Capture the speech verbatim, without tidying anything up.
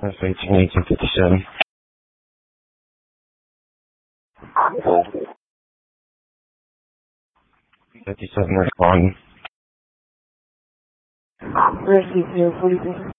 That's eighteen, eighteen fifty-seven. fifty-seven responding. Rescue zero forty-seven.